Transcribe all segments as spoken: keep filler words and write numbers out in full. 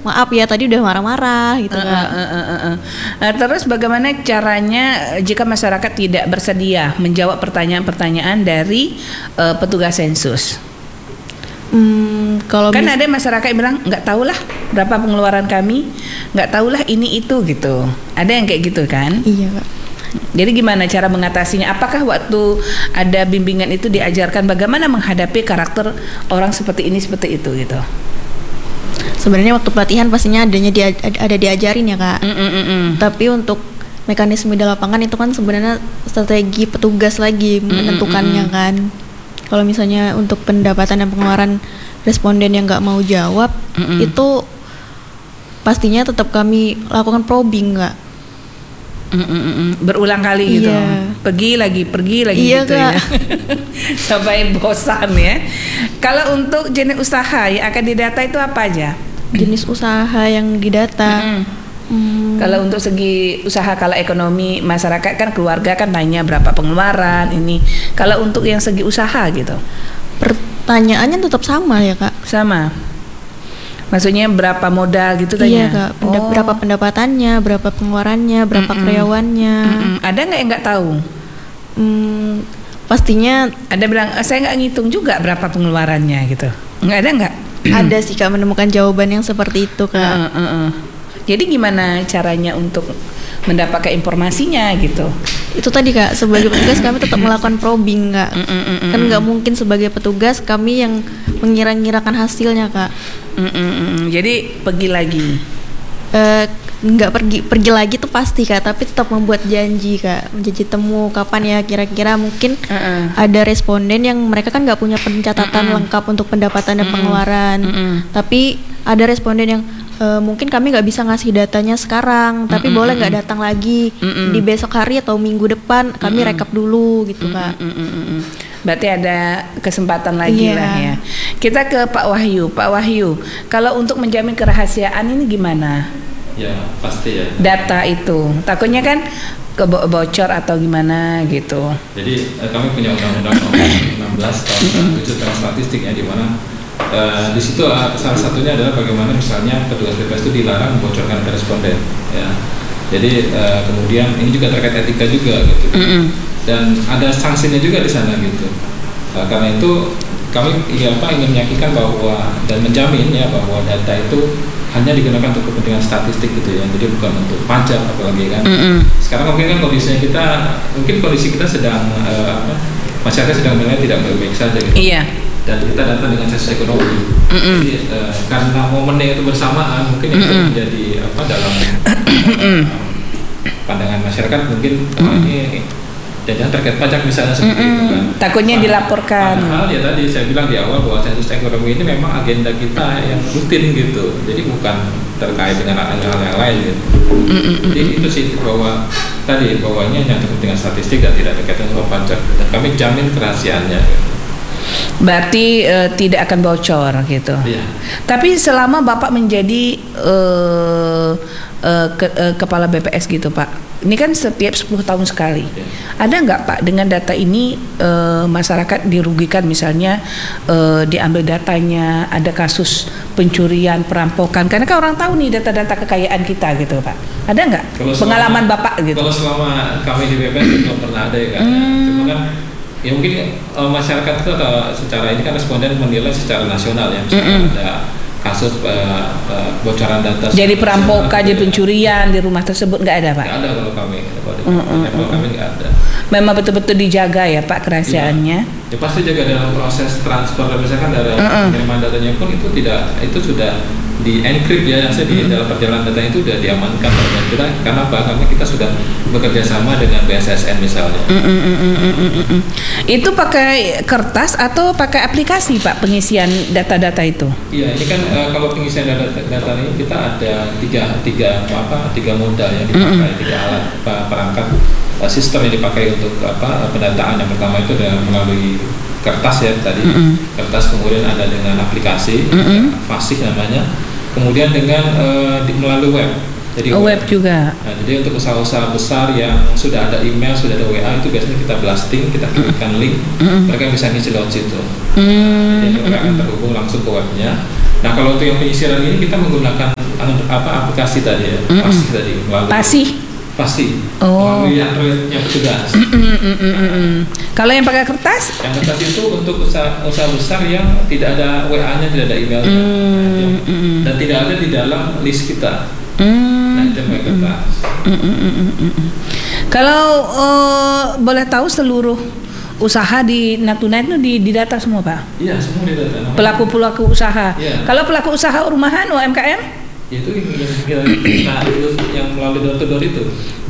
maaf ya tadi udah marah-marah gitu Uh, Kak. uh, uh, uh, uh. Uh, terus bagaimana caranya jika masyarakat tidak bersedia menjawab pertanyaan-pertanyaan dari uh, petugas sensus? Hmm, kalau Kan mis- ada masyarakat yang bilang nggak tahulah berapa pengeluaran kami, nggak tahulah ini itu gitu. Ada yang kayak gitu kan? Iya Kak. Jadi gimana cara mengatasinya? Apakah waktu ada bimbingan itu diajarkan bagaimana menghadapi karakter orang seperti ini seperti itu gitu? Sebenarnya waktu pelatihan pastinya adanya dia, ada diajarin ya Kak. Mm, mm, mm, mm. Tapi untuk mekanisme di lapangan itu kan sebenarnya strategi petugas lagi menentukannya mm, mm, kan. Kalau misalnya untuk pendapatan dan pengeluaran responden yang nggak mau jawab, mm, mm. itu pastinya tetap kami lakukan probing Kak. Mm, mm, mm. Berulang kali gitu. Iya. Pergi lagi, pergi lagi Iya, gitu Kak. ya. Sampai bosan ya. Kalau untuk jenis usaha yang akan didata itu apa aja? Jenis usaha yang didata. Mm-mm. Hmm, Kalau untuk segi usaha, kalau ekonomi masyarakat kan keluarga kan nanya berapa pengeluaran ini. Kalau untuk yang segi usaha gitu, pertanyaannya tetap sama ya Kak. sama. Maksudnya berapa modal gitu tanya? Iya Kak. Penda- Oh. Berapa pendapatannya, berapa pengeluarannya, berapa Mm-mm. karyawannya. Mm-mm. Ada nggak yang nggak tahu? Hmm, pastinya Ada bilang "Eh, saya nggak ngitung juga berapa pengeluarannya gitu. Nggak ada nggak? ada sih Kak menemukan jawaban yang seperti itu Kak. Uh, uh, uh. Jadi gimana caranya untuk mendapatkan informasinya gitu? Itu tadi Kak, sebagai petugas kami tetap melakukan probing Kak. Mm, mm, mm, Kan mm. nggak mungkin sebagai petugas kami yang mengira-ngirakan hasilnya Kak. Mm, mm, mm. Jadi pergi lagi. Eh, nggak pergi pergi lagi tuh pasti Kak, tapi tetap membuat janji Kak, janji temu kapan ya kira-kira mungkin Uh-uh. ada responden yang mereka kan nggak punya pencatatan Mm-mm. lengkap untuk pendapatan dan Mm-mm. pengeluaran, Mm-mm. tapi ada responden yang eh, mungkin kami nggak bisa ngasih datanya sekarang, tapi Mm-mm. boleh nggak datang lagi Mm-mm. di besok hari atau minggu depan kami Mm-mm. rekap dulu gitu Kak. Mm, mm, mm, mm. Berarti ada kesempatan lagi Iya. lah ya. Kita ke Pak Wahyu. Pak Wahyu, kalau untuk menjamin kerahasiaan ini gimana? Ya pasti ya. Data itu, takutnya kan kebocor atau gimana gitu. Jadi eh, kami punya undang-undang nomor enam belas tahun tujuh tentang statistik ya, di mana eh, di situ eh, salah satunya adalah bagaimana misalnya petugas B P S itu dilarang membocorkan ke responden ya. Jadi eh, kemudian ini juga terkait etika juga gitu. Mm-mm. Dan ada sanksinya juga di sana gitu. Eh, karena itu kami ya, apa, ingin meyakinkan bahwa dan menjamin ya bahwa data itu hanya digunakan untuk kepentingan statistik gitu ya, jadi bukan untuk pajak apalagi kan. Mm-mm. Sekarang mungkin kan kondisinya kita, mungkin kondisi kita sedang eh, apa, masyarakat sedang menilai tidak baik-baik saja gitu. Iya. Dan kita datang dengan sisi ekonomi. Mm-mm. Jadi eh, karena momennya itu bersamaan, mungkin itu Mm-mm. menjadi apa dalam eh, pandangan masyarakat mungkin oh, ini jajan terkait pajak misalnya seperti itu kan. Takutnya Padahal- dilaporkan. Padahal ya tadi saya bilang di awal bahwa sensus ekonomi ini memang agenda kita yang rutin gitu. Jadi bukan terkait dengan hal-hal yang lain gitu. Jadi itu sih bahwa tadi bahwa ini hanya terkait dengan statistik dan tidak terkait dengan pajak. Dan kami jamin kerahasiaannya. Berarti eh, tidak akan bocor gitu. Iya. Tapi selama Bapak menjadi eh, eh, ke, eh, kepala B P S gitu Pak, ini kan setiap sepuluh tahun sekali. Iya. Ada nggak Pak dengan data ini eh, masyarakat dirugikan misalnya eh, diambil datanya, ada kasus pencurian, perampokan? Karena kan orang tahu nih data-data kekayaan kita gitu Pak. Ada nggak Kalau selama- pengalaman Bapak gitu? Kalau selama kami di B P S belum pernah ada ya kan. Hmm. Cuma kan ya mungkin eh, masyarakat itu atau secara ini kan responden menilai secara nasional ya. Misalnya Mm-mm. ada kasus eh, eh, bocoran data. Jadi perampokan, nasional, jadi gitu ya. pencurian di rumah tersebut nggak ada Pak? Nggak ada kalau kami. Kalau di Mm-mm. level kami nggak ada. Memang betul-betul dijaga ya Pak kerahasiaannya. Ya pasti juga dalam proses transfer misalkan dari Mm-mm. pengiriman datanya pun itu tidak itu sudah di encrypt ya, maksudnya di dalam perjalanan data itu sudah diamankan oleh kita. Karena apa? Karena kita sudah bekerja sama dengan B S S N misalnya. Mm, mm, mm, mm, mm, mm, mm. Itu pakai kertas atau pakai aplikasi Pak pengisian data-data itu? Iya, ini kan eh, kalau pengisian data, data ini kita ada tiga tiga apa tiga moda yang dipakai, tiga alat apa, perangkat eh, sistem yang dipakai untuk apa pendataan. Yang pertama itu dengan melalui kertas ya tadi, Mm-mm. kertas, kemudian ada dengan aplikasi, Mm-mm. fasih namanya, kemudian dengan eh, di, melalui web. Jadi Oh, web juga. Nah, jadi untuk usaha-usaha besar yang sudah ada email, sudah ada W A, itu biasanya kita blasting, kita kirimkan link, Mm-mm. mereka bisa ngisi lewat situ. Hmm, Jadi mereka akan terhubung langsung ke webnya. Nah kalau untuk yang penyisiran ini kita menggunakan anu- apa aplikasi tadi ya, Mm-mm. pasti tadi melalui Pasti. pasti Oh. melalui Androidnya petugas. Mm-mm-mm-mm. Kalau yang pakai kertas? Yang kertas itu untuk usaha, usaha besar yang tidak ada W A-nya, tidak ada emailnya, Mm-mm. dan tidak ada di dalam list kita. Mm. Nah itu yang pakai kertas. Mm-mm-mm-mm-mm. Kalau eh, boleh tahu seluruh usaha di Natuna itu di, didata semua Pak? Iya semua di data. Pelaku-pelaku usaha. Iya. Kalau pelaku usaha rumahan U M K M? Itu yang, yang, nah, itu yang melalui door to door itu.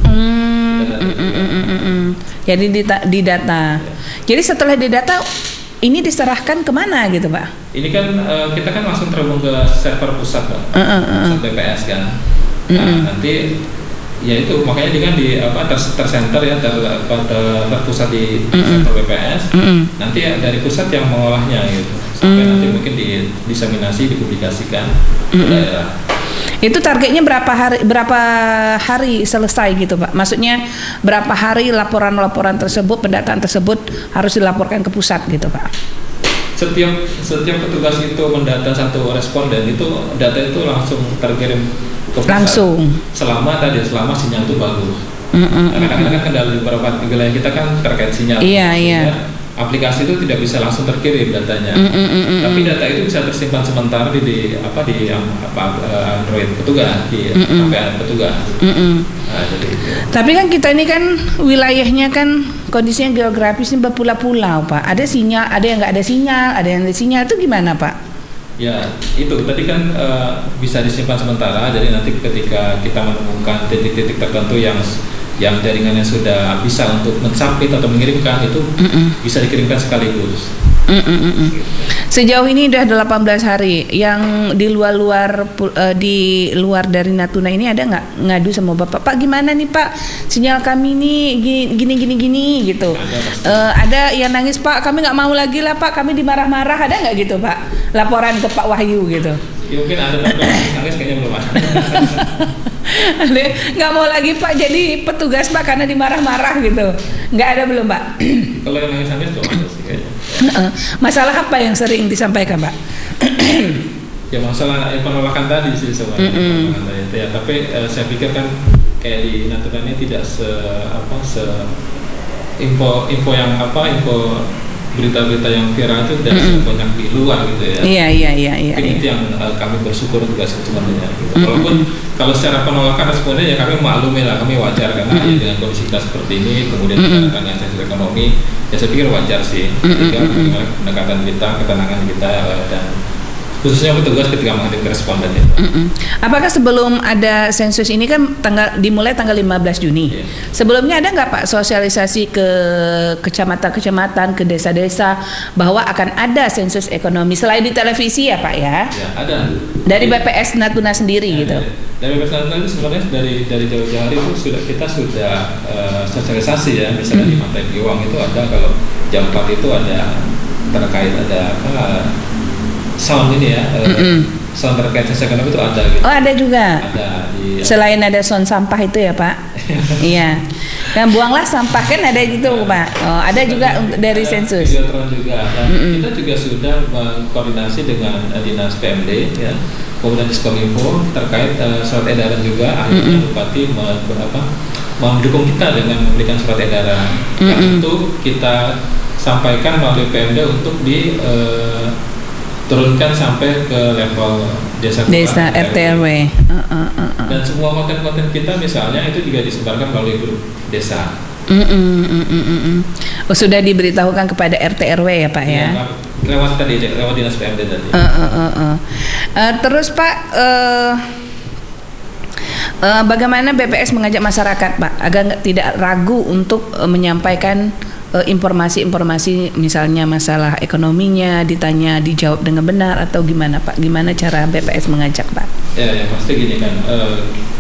Hmm, mm, mm, mm, mm, mm. Jadi dita, didata. Jadi setelah didata ini diserahkan kemana gitu Pak? Ini kan eh, kita kan langsung terhubung ke server pusat Pak, Uh, uh, uh. pusat B P S kan. Nah, Mm-mm. nanti ya itu makanya dia kan di apa ter, tercenter ya ter, apa, ter- terpusat di Mm-mm. server B P S. Mm-mm. Nanti ya dari pusat yang mengolahnya gitu sampai Mm. nanti mungkin di diseminasi dipublikasikan ke Mm-mm. daerah. Itu targetnya berapa hari berapa hari selesai gitu Pak? Maksudnya berapa hari laporan-laporan tersebut, pendataan tersebut harus dilaporkan ke pusat gitu Pak? Setiap setiap petugas itu mendata satu responden itu data itu langsung terkirim ke pusat. Langsung. Selama tadi selama sinyal itu bagus. Mm-mm. Nah, kadang-kadang kan kendala di beberapa wilayah kita kan terkait sinyal. Iya, Sehingga iya. aplikasi itu tidak bisa langsung terkirim datanya. Mm-mm-mm-mm. Tapi data itu bisa tersimpan sementara di, di apa di yang apa eh, Android petugas di Mm-mm. H P petugas. Mm-mm. Nah, jadi itu. Tapi kan kita ini kan wilayahnya kan kondisinya geografisnya berpulau-pulau Pak. Ada sinyal, ada yang nggak ada sinyal, ada yang ada sinyal, itu gimana Pak? Ya itu tadi kan eh, bisa disimpan sementara. Jadi nanti ketika kita menemukan titik-titik tertentu yang yang jaringannya sudah bisa untuk mensubmit atau mengirimkan itu Mm-mm. bisa dikirimkan sekaligus. Mm-mm-mm. Sejauh ini udah delapan belas hari. Yang di luar-luar pu- eh, di luar dari Natuna ini ada nggak ngadu sama Bapak? Pak gimana nih Pak? Sinyal kami nih gini gini gini, gini gitu. Ada, pasti. Eh, ada yang nangis Pak, kami nggak mau lagi lah Pak, kami dimarah-marah, ada nggak gitu Pak? Laporan ke Pak Wahyu gitu. Ya mungkin ada tapi nangis kayaknya belum ada. Ada, nggak mau lagi Pak jadi petugas Pak karena dimarah-marah gitu. Nggak ada belum Pak? Kalau yang nangis-nangis belum ada sih kayaknya. Heeh. Masalah apa yang sering disampaikan Pak? Ya masalah eh, penolakan tadi sih sebenarnya. Mm-mm. Penolakan tadi itu ya, tapi eh, saya pikir kan kayak di Natuna ini tidak se apa se info info yang apa info berita-berita yang viral itu tidak Mm-mm. sebanyak di luar gitu ya. Iya iya iya iya. Mungkin iya. itu yang eh, kami bersyukur juga sebenarnya. Gitu. Mm-mm. Walaupun kalau secara penolakan responnya ya kami maklumi lah, kami wajar karena Mm-mm. ya, dengan kondisi kita seperti ini, kemudian Mm-mm. kita dengan sensitif ekonomi, ya saya pikir wajar sih. Mm-mm. Ketika bagaimana pendekatan kita, ketenangan kita eh, dan khususnya petugas ketika menghadapi responden itu. Mm-mm. Apakah sebelum ada sensus ini kan tanggal dimulai tanggal lima belas Juni. Iya. Sebelumnya ada nggak Pak sosialisasi ke kecamatan-kecamatan, ke desa-desa bahwa akan ada sensus ekonomi selain di televisi ya Pak ya? Ya ada. Dari B P S Natuna sendiri Ya, gitu. Dari, dari B P S Natuna itu sebenarnya dari dari jauh-jauh hari itu sudah kita sudah eh, sosialisasi ya, misalnya di Pantai Piwang itu ada kalau jam empat itu ada terkait ada apa sound ini ya, eh, Mm-mm. sound terkait sensus ekonomi itu ada gitu. Oh ada juga. Ada di Selain ada sound sampah itu ya Pak? Iya. Yang buanglah sampah kan ada gitu Pak. Oh, ada juga untuk dari ada sensus. Videotron juga. Dan Mm-mm. kita juga sudah mengkoordinasi dengan eh, dinas P M D ya, kemudian Diskominfo terkait eh, surat edaran juga. Akhirnya Mm-mm. Bupati me- apa, mendukung kita dengan memberikan surat edaran. Yang Mm-mm. itu kita sampaikan melalui P M D untuk di eh, turunkan sampai ke level desa Desa kelurahan, R T R W. Uh, uh, uh, uh. dan semua konten-konten kita misalnya itu juga disebarkan melalui grup desa. Mm, mm, mm, mm, mm. Oh, sudah diberitahukan kepada R T R W ya Pak ya? Ya, lewat tadi lewat dinas P M D tadi. Uh, uh, uh, uh. Uh, terus Pak, uh, uh, bagaimana B P S mengajak masyarakat Pak agar nggak tidak ragu untuk uh, menyampaikan uh, informasi-informasi misalnya masalah ekonominya, ditanya dijawab dengan benar atau gimana Pak? Gimana cara B P S mengajak Pak? Ya, yang pasti gini kan. eh,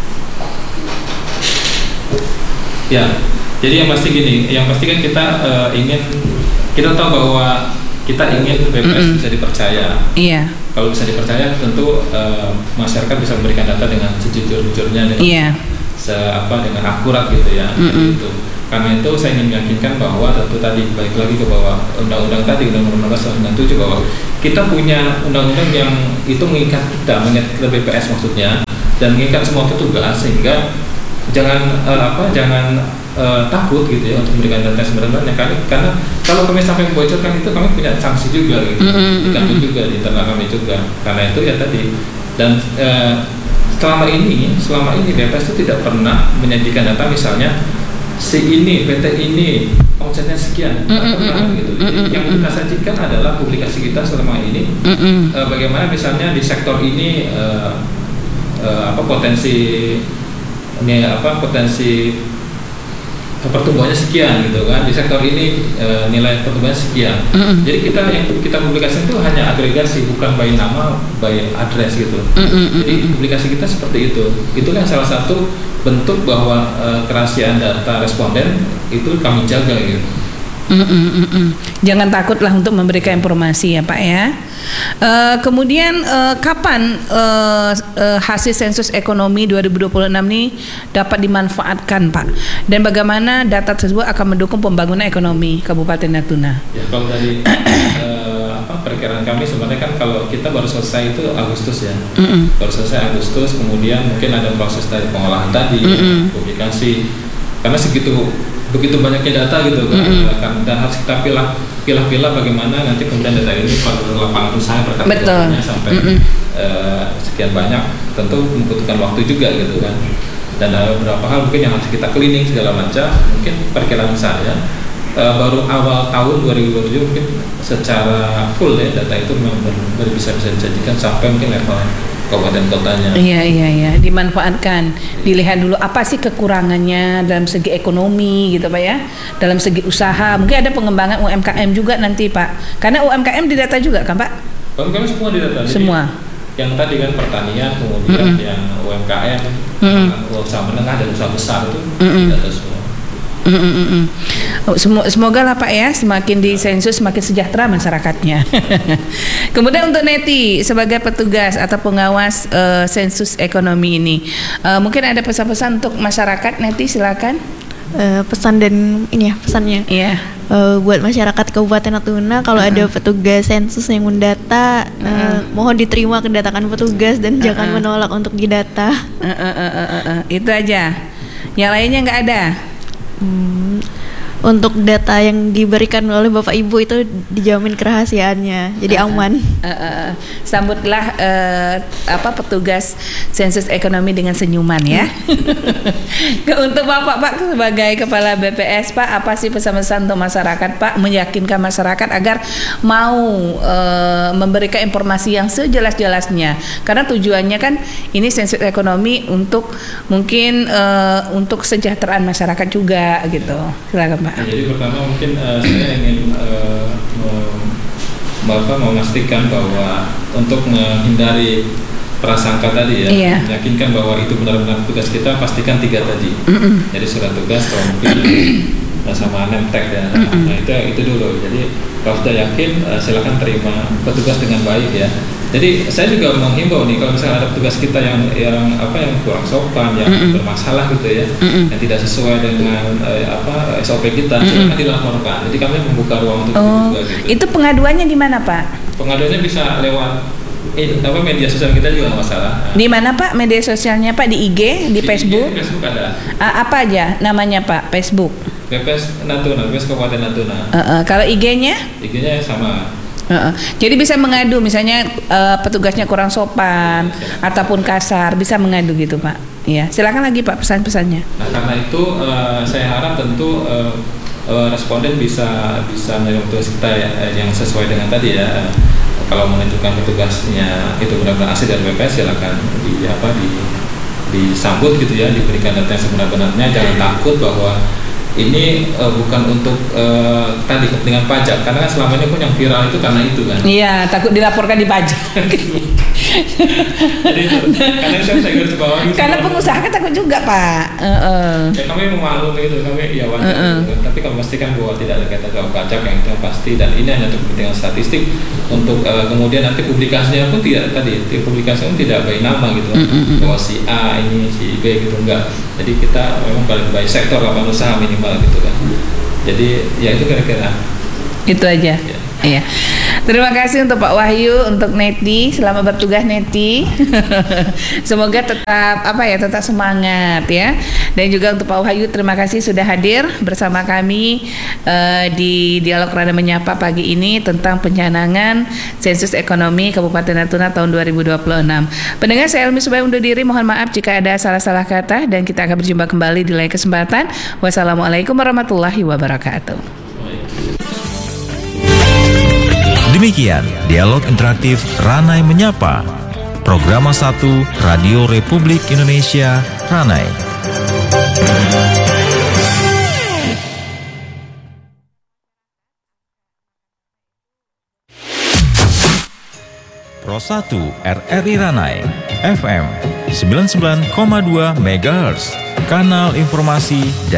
ya, jadi yang pasti gini, yang pasti kan kita eh, ingin kita tahu bahwa kita ingin B P S Mm-mm. bisa dipercaya. Iya, Kalau bisa dipercaya, tentu eh, masyarakat bisa memberikan data dengan sejujur-jujurnya, dengan iya. se apa dengan akurat gitu ya. Mm-mm. Gitu. Karena itu saya ingin meyakinkan bahwa tentu tadi balik lagi ke bahwa undang-undang tadi undang-undang nomor sembilan belas tahun sembilan puluh tujuh bahwa kita punya undang-undang yang itu mengikat kita, mengikat kita B P S maksudnya dan mengikat semua petugas, sehingga jangan uh, apa jangan uh, takut gitu ya untuk memberikan data sebenarnya, karena kalau kami sampai membocorkan itu kami punya sanksi juga gitu, ditanggung juga di internal kami juga. Karena itu ya tadi, dan uh, selama ini selama ini B P S itu tidak pernah menyajikan data misalnya si ini P T ini omsetnya sekian, tidak pernah gitu. Jadi yang kita sajikan adalah publikasi kita selama ini, uh, bagaimana misalnya di sektor ini uh, uh, apa potensi ini apa potensi pertumbuhannya sekian gitu kan, di sektor ini e, nilai pertumbuhannya sekian. Mm-hmm. Jadi kita yang kita publikasi itu hanya agregasi, bukan by nama, by address gitu. Mm-hmm. Jadi publikasi kita seperti itu. Itulah salah satu bentuk bahwa e, kerahasiaan data responden itu kami jaga gitu. Mm-mm-mm. Jangan takutlah untuk memberikan informasi ya Pak ya. Uh, kemudian uh, kapan uh, uh, hasil sensus ekonomi dua ribu dua puluh enam ini dapat dimanfaatkan Pak? Dan bagaimana data tersebut akan mendukung pembangunan ekonomi Kabupaten Natuna? Ya, kalau dari uh, apa perkiraan kami sebenarnya kan kalau kita baru selesai itu Agustus ya, Mm-mm. baru selesai Agustus, kemudian mungkin ada proses dari pengolahan tadi, ya, publikasi, karena segitu begitu banyaknya data gitu kan, mm-hmm. dan harus kita pilah pilah-pilah bagaimana nanti kemudian data ini pada lapangan usaha perkembangannya sampai mm-hmm. uh, sekian banyak, tentu membutuhkan waktu juga gitu kan, dan ada beberapa hal mungkin yang harus kita cleaning segala macam. Mungkin perkiraan saya uh, baru awal tahun dua ribu dua puluh tujuh mungkin secara full ya data itu memang baru bisa bisa disajikan sampai mungkin level kabupaten kotanya. Iya iya iya, dimanfaatkan. Dilihat dulu apa sih kekurangannya dalam segi ekonomi gitu Pak ya. Dalam segi usaha, mungkin ada pengembangan U M K M juga nanti Pak. Karena U M K M didata juga kan Pak? U M K M semua didata. Semua. Jadi, yang tadi kan pertanian, kemudian mm-hmm. yang U M K M, mm-hmm. usaha menengah dan usaha besar itu mm-hmm. didata semua. Mm-mm-mm. Semoga lah Pak ya, semakin di sensus semakin sejahtera masyarakatnya. Kemudian untuk Neti sebagai petugas atau pengawas uh, sensus ekonomi ini, uh, mungkin ada pesan-pesan untuk masyarakat. Neti silakan. Uh, pesan dan ini ya pesannya. Iya. Yeah. Uh, buat masyarakat Kabupaten Natuna, kalau uh-uh. ada petugas sensus yang mendata, uh-uh. uh, mohon diterima kedatangan petugas dan uh-uh. jangan menolak untuk didata. Uh-uh, uh-uh, uh-uh. Itu aja. Yang lainnya nggak ada. Hmm, untuk data yang diberikan oleh Bapak Ibu itu dijamin kerahasiaannya, jadi uh, aman. Uh, uh, uh. Sambutlah uh, apa petugas sensus ekonomi dengan senyuman ya. Untuk Bapak Pak sebagai Kepala B P S Pak, apa sih pesan-pesan untuk masyarakat Pak, meyakinkan masyarakat agar mau uh, memberikan informasi yang sejelas-jelasnya, karena tujuannya kan ini sensus ekonomi untuk mungkin uh, untuk kesejahteraan masyarakat juga gitu. Silakan Pak. Ya, jadi pertama mungkin uh, saya ingin uh, Bapak memastikan bahwa untuk menghindari prasangka tadi ya, iya. meyakinkan bahwa itu benar-benar tugas kita, pastikan tiga tadi. Mm-mm. Jadi surat tugas, rompi, sama name tag ya. Mm-mm. Nah itu itu dulu. Jadi kalau sudah yakin, uh, silakan terima petugas dengan baik ya. Jadi saya juga menghimbau nih, kalau misalnya ada petugas kita yang yang apa yang kurang sopan, yang Mm-mm. bermasalah gitu ya, Mm-mm. yang tidak sesuai dengan eh, apa S O P kita, Mm-mm. silakan dilaporkan. Jadi kami membuka ruang untuk oh, itu juga gitu. Itu pengaduannya di mana Pak? Pengaduannya bisa lewat eh, apa media sosial kita juga nggak masalah. Di mana Pak media sosialnya Pak? Di I G, di, di Facebook? Di Facebook ada. A- apa aja namanya Pak? Facebook? B P S Natuna, B P S Kabupaten Natuna. Uh, uh, kalau I G-nya? I G-nya sama. Uh, uh. Jadi bisa mengadu, misalnya uh, petugasnya kurang sopan ya, ataupun kasar, bisa mengadu gitu Pak. Iya, silakan lagi Pak pesan-pesannya. Nah karena itu uh, saya harap tentu uh, uh, responden bisa bisa menerima tugas kita ya, yang sesuai dengan tadi ya. Uh, kalau menunjukkan petugasnya itu benar-benar asli dari B P S, silakan di apa di disambut gitu ya, diberikan data yang sebenar-benarnya. Jangan takut bahwa ini uh, bukan untuk uh, tadi kepentingan pajak, karena kan selama ini pun yang viral itu karena itu kan. Iya, takut dilaporkan di pajak. Jadi itu, karena itu saya garis bawah. Karena pengusaha kan takut juga Pak. Uh, uh. Ya kami memaklumi itu, kami ya wajar. Uh, uh. Gitu. Tapi kami pastikan bahwa tidak ada kaitan dengan pajak, yang itu yang pasti, dan ini hanya untuk kepentingan statistik. Untuk uh, kemudian nanti publikasinya pun tidak tadi, publikasinya pun tidak baik nama gitu, uh, uh, uh. bahwa si A ini si B gitu, enggak. Jadi kita memang paling baik sektor lapangan usaha minimal gitu kan. Jadi ya itu kira-kira. Itu aja. Ya. Iya. Terima kasih untuk Pak Wahyu, untuk Neti, selamat bertugas Neti. Semoga tetap apa ya, tetap semangat ya. Dan juga untuk Pak Wahyu, terima kasih sudah hadir bersama kami uh, di Dialog Rana Menyapa pagi ini tentang pencanangan sensus ekonomi Kabupaten Natuna tahun dua ribu dua puluh enam. Pendengar, saya Elmi Subay undur diri, mohon maaf jika ada salah-salah kata, dan kita akan berjumpa kembali di lain kesempatan. Wassalamualaikum warahmatullahi wabarakatuh. Demikian Dialog Interaktif Ranai Menyapa, Programa satu Radio Republik Indonesia Ranai. Pro satu R R I Ranai F M sembilan puluh sembilan koma dua megahertz, kanal informasi dan